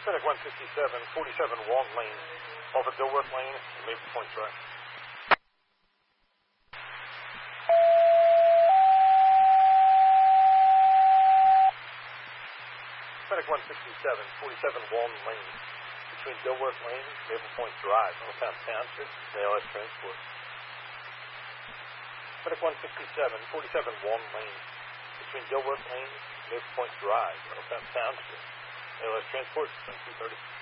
Medic 167, 47 Walton Lane, off at Dilworth Lane, Maple Point Drive. Medic 167, 47 Walton Lane, between Dilworth Lane, Maple Point Drive, Northtown Township, ALS Transport. Medic 167, 47 Walton Lane, between Dilworth Lane, Maple Point Drive, Northtown Township, ALS Transport, 230.